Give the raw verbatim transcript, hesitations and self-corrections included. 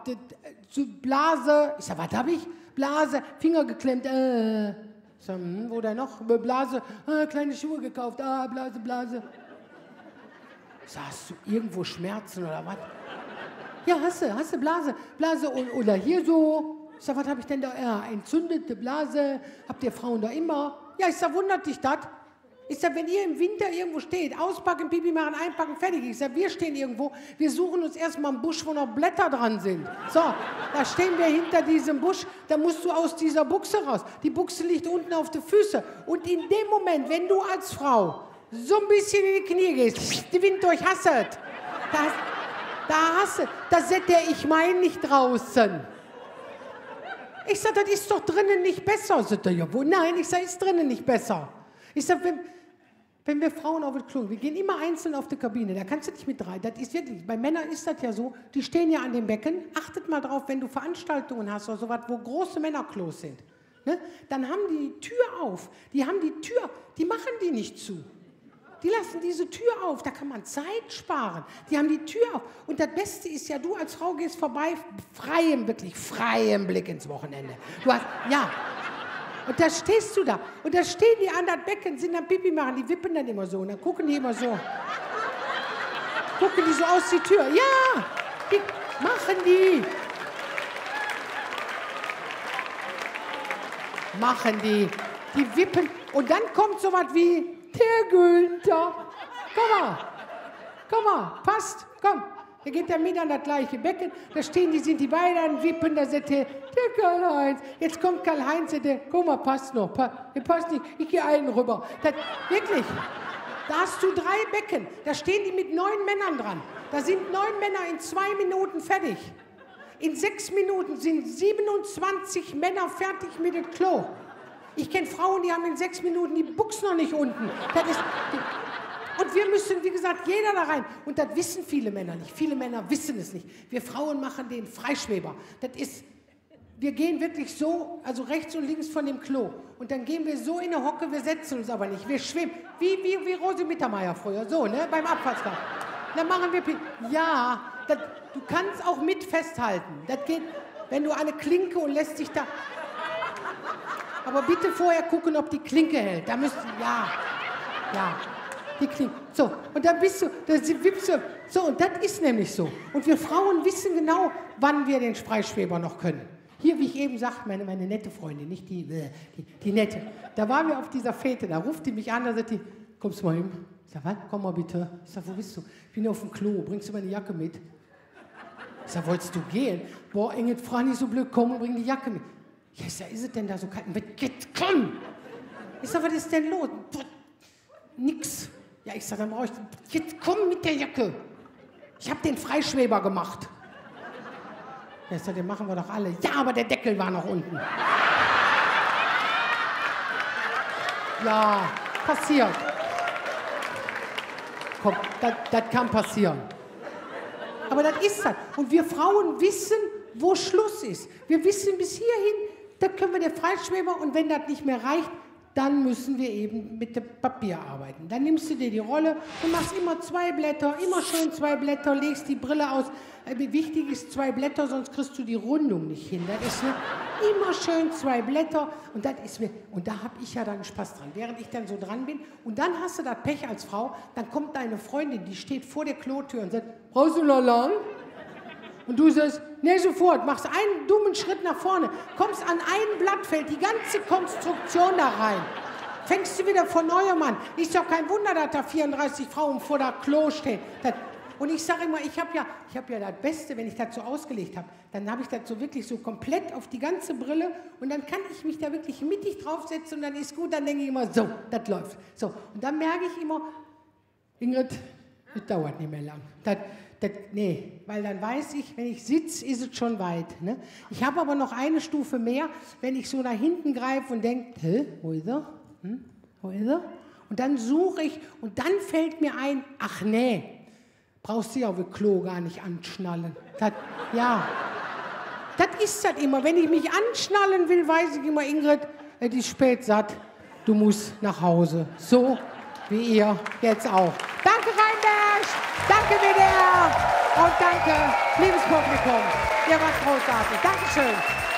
zu Blase. Ich sag, was hab ich? Blase, Finger geklemmt. Äh. Ich sag, hm, wo denn noch? Blase, ah, kleine Schuhe gekauft. Ah, Blase, Blase. Ich sag, hast du irgendwo Schmerzen oder was? Ja, hast du, hast du Blase, Blase oder hier so. Ich sag, was hab ich denn da? Ja, entzündete Blase. Habt ihr Frauen da immer? Ja, ich sag, wundert dich das? Ich sag, wenn ihr im Winter irgendwo steht, auspacken, Pipi machen, einpacken, fertig. Ich sag, wir stehen irgendwo, wir suchen uns erstmal einen Busch, wo noch Blätter dran sind. So, da stehen wir hinter diesem Busch, da musst du aus dieser Buchse raus. Die Buchse liegt unten auf den Füßen. Und in dem Moment, wenn du als Frau so ein bisschen in die Knie gehst, die Wind durchhasset, da, da hasset, da setzt der ich mein nicht draußen. Ich sag, das ist doch drinnen nicht besser. Sagt er, ja, wo? Nein, ich sag, ist drinnen nicht besser. Ich sag, wenn, wenn wir Frauen auf das Klo, wir gehen immer einzeln auf die Kabine, da kannst du nicht mit rein. Das ist wirklich, bei Männern ist das ja so, die stehen ja an dem Becken. Achtet mal drauf, wenn du Veranstaltungen hast oder sowas, wo große Männerklos sind, ne? Dann haben die die Tür auf. Die haben die Tür, die machen die nicht zu. Die lassen diese Tür auf, da kann man Zeit sparen. Die haben die Tür auf. Und das Beste ist ja, du als Frau gehst vorbei, freiem, wirklich freiem Blick ins Wochenende. Du hast, ja. Und da stehst du da. Und da stehen die an das Becken, sind dann Pipi machen, die wippen dann immer so. Und dann gucken die immer so. Gucken die so aus die Tür. Ja, die machen die. Machen die. Die wippen. Und dann kommt so was wie, der Günther. Komm mal. Komm mal, passt. Komm. Da geht der mit an das gleiche Becken, da stehen die, sind die beiden an Wippen, da sagt der, der Karl-Heinz. Jetzt kommt Karl-Heinz, der, guck mal, passt noch, pa, passt nicht, ich gehe einen rüber. Das, wirklich, da hast du drei Becken, da stehen die mit neun Männern dran. Da sind neun Männer in zwei Minuten fertig. In sechs Minuten sind siebenundzwanzig Männer fertig mit dem Klo. Ich kenne Frauen, die haben in sechs Minuten die Buchs noch nicht unten. Das ist... Die, Und wir müssen, wie gesagt, jeder da rein. Und das wissen viele Männer nicht. Viele Männer wissen es nicht. Wir Frauen machen den Freischweber. Das ist, wir gehen wirklich so, also rechts und links von dem Klo. Und dann gehen wir so in eine Hocke, wir setzen uns aber nicht. Wir schwimmen, wie, wie, wie Rosi Mittermeier früher, so, ne, beim Abfahrtsgang. Dann machen wir, ja, das, du kannst auch mit festhalten. Das geht, wenn du eine Klinke und lässt dich da... Aber bitte vorher gucken, ob die Klinke hält. Da müsst ihr, ja, ja. Die Klinge. So, und dann bist du, da wippst du, so, und das ist nämlich so. Und wir Frauen wissen genau, wann wir den Freischweber noch können. Hier, wie ich eben sagte, meine, meine nette Freundin, nicht die, die, die nette. Da waren wir auf dieser Fete, da ruft die mich an, da sagt die, kommst du mal hin? Ich sag, was? Komm mal bitte. Ich sag, wo bist du? Ich bin auf dem Klo, bringst du meine Jacke mit? Ich sag, wolltest du gehen? Boah, Ingrid, frag nicht so blöd, komm und bring die Jacke mit. Ja, ich sag, ist es denn da so kalt? Geht, komm! Ich sag, was ist denn los? Nix. Ja, ich sag, dann brauche ich, jetzt komm mit der Jacke. Ich habe den Freischweber gemacht. Ja, ich sag, den machen wir doch alle. Ja, aber der Deckel war noch unten. Ja, passiert. Komm, das kann passieren. Aber das ist das. Und wir Frauen wissen, wo Schluss ist. Wir wissen bis hierhin, da können wir den Freischweber, und wenn das nicht mehr reicht, dann müssen wir eben mit dem Papier arbeiten. Dann nimmst du dir die Rolle, du machst immer zwei Blätter, immer schön zwei Blätter, legst die Brille aus. Wichtig ist zwei Blätter, sonst kriegst du die Rundung nicht hin. Das ist, ne, immer schön zwei Blätter, und das ist mir, und da habe ich ja dann Spaß dran, während ich dann so dran bin. Und dann hast du das Pech als Frau, dann kommt deine Freundin, die steht vor der Klotür und sagt, brauchst du noch lang? Und du sagst, nee, sofort, machst einen dummen Schritt nach vorne, kommst an ein Blatt, fällt die ganze Konstruktion da rein. Fängst du wieder von neuem an. Ist doch kein Wunder, dass da vierunddreißig Frauen vor der Klo stehen. Das, und ich sage immer, ich habe ja, ich hab ja das Beste, wenn ich das so ausgelegt habe, dann habe ich das so wirklich so komplett auf die ganze Brille, und dann kann ich mich da wirklich mittig draufsetzen, und dann ist gut, dann denke ich immer, so, das läuft. So, und dann merke ich immer, Ingrid, das dauert nicht mehr lang. Das, Das, nee, weil dann weiß ich, wenn ich sitze, ist es schon weit. Ne? Ich habe aber noch eine Stufe mehr, wenn ich so nach hinten greife und denke, hä, wo ist er? Hm? Wo ist er? Und dann suche ich, und dann fällt mir ein, ach nee, brauchst du ja auf dem Klo gar nicht anschnallen. Das, ja, das ist das immer. Wenn ich mich anschnallen will, weiß ich immer, Ingrid, es ist spät satt, du musst nach Hause. So wie ihr jetzt auch. Danke, Rheinberg! Danke, W D R! Und danke, liebes Publikum! Ihr wart großartig. Dankeschön.